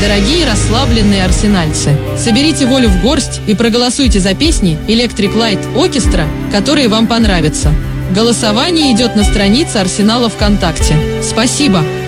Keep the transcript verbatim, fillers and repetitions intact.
Дорогие расслабленные арсенальцы, соберите волю в горсть и проголосуйте за песни Electric Light Orchestra, которые вам понравятся. Голосование идет на странице Арсенала ВКонтакте. Спасибо!